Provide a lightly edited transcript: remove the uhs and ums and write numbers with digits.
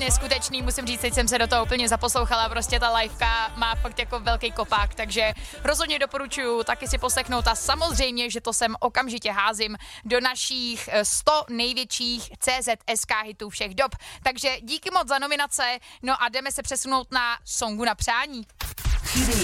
neskutečný, musím říct, teď jsem se do toho úplně zaposlouchala, prostě ta liveka má fakt jako velký kopák, takže rozhodně doporučuju taky si poslechnout a samozřejmě, že to sem okamžitě házím do našich 100 největších CZSK hitů všech dob. Takže díky moc za nominace, no a jdeme se přesunout na songu na přání.